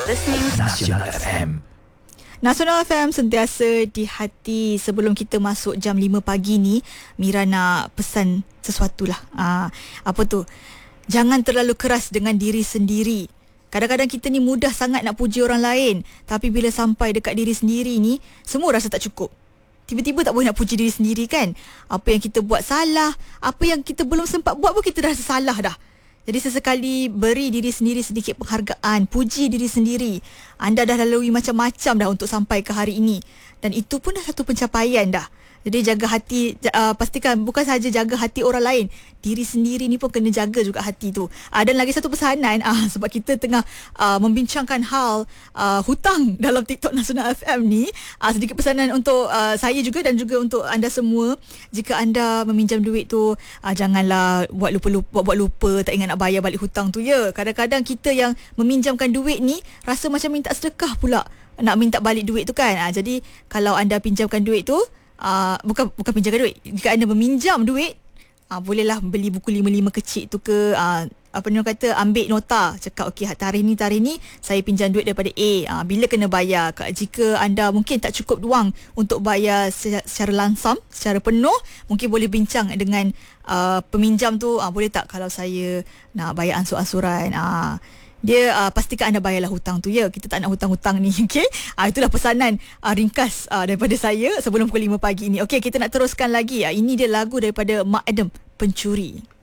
listening Nasional FM. Nasional FM sentiasa di hati. Sebelum kita masuk jam 5 pagi ni, Mira nak pesan sesuatu lah. Apa tu? Jangan terlalu keras dengan diri sendiri. Kadang-kadang kita ni mudah sangat nak puji orang lain, tapi bila sampai dekat diri sendiri ni, semua rasa tak cukup. Tiba-tiba tak boleh nak puji diri sendiri kan. Apa yang kita buat salah, apa yang kita belum sempat buat pun kita dah rasa salah dah. Jadi sesekali beri diri sendiri sedikit penghargaan, puji diri sendiri. Anda dah lalui macam-macam dah untuk sampai ke hari ini. Dan itu pun dah satu pencapaian dah. Jadi jaga hati, pastikan bukan sahaja jaga hati orang lain, diri sendiri ni pun kena jaga juga hati tu. Dan lagi satu pesanan, sebab kita tengah membincangkan hal hutang dalam TikTok Nasional FM ni, sedikit pesanan untuk saya juga dan juga untuk anda semua. Jika anda meminjam duit tu, janganlah buat lupa, tak ingat nak bayar balik hutang tu ya. Kadang-kadang kita yang meminjamkan duit ni rasa macam minta sedekah pula nak minta balik duit tu kan. Jadi kalau anda pinjamkan duit tu, bukan pinjamkan duit. Jika anda meminjam duit, bolehlah beli buku 5-5 kecil tu ke, apa ni orang kata, ambil nota, cakap okey tarikh ni saya pinjam duit daripada A, bila kena bayar. Jika anda mungkin tak cukup wang untuk bayar secara langsam, secara penuh, mungkin boleh bincang dengan peminjam tu, boleh tak kalau saya nak bayar ansur-ansuran, dia pastikan anda bayarlah hutang tu ya. Kita tak nak hutang-hutang ni, okey. Itulah pesanan ringkas daripada saya sebelum pukul 5 pagi ni. Okey, kita nak teruskan lagi. Ini dia lagu daripada Mak Adam, Pencuri.